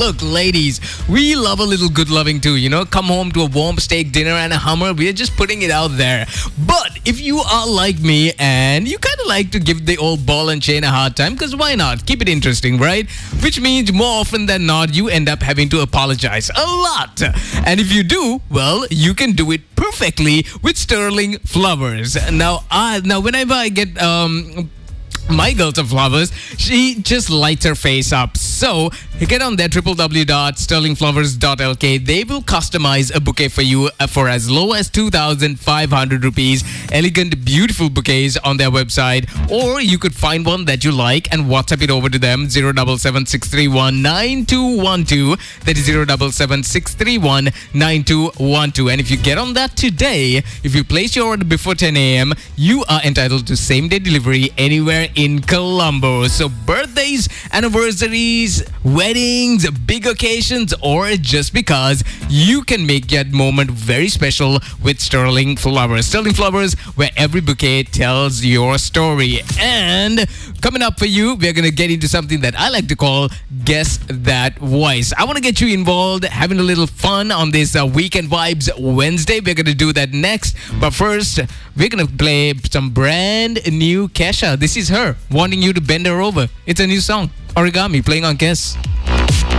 Look, ladies, we love a little good loving too. Come home to a warm steak dinner and a Hummer. We're just putting it out there. But if you are like me and you kind of like to give the old ball and chain a hard time, because why not? Keep it interesting, right? Which means more often than not, you end up having to apologize a lot. And if you do, well, you can do it perfectly with Sterling Flowers. Now, whenever I get my girl some flowers, she just lights her face up. So get on there, www.sterlingflowers.lk. They will customize a bouquet for you for as low as 2,500 rupees. Elegant, beautiful bouquets on their website. Or you could find one that you like and WhatsApp it over to them, 077-631-9212. That is 077-631-9212. And if you get on that today, if you place your order before 10 a.m., you are entitled to same-day delivery anywhere in Colombo. So birthdays, anniversaries, weddings, big occasions, or just because, you can make that moment very special with Sterling Flowers. Sterling Flowers, where every bouquet tells your story. And coming up for you, we're going to get into something that I like to call Guess That Voice. I want to get you involved, having a little fun on this Weekend Vibes Wednesday. We're going to do that next. But first, we're going to play some brand new Kesha. This is her wanting you to bend her over. It's a new song, Origami, playing on Kiss.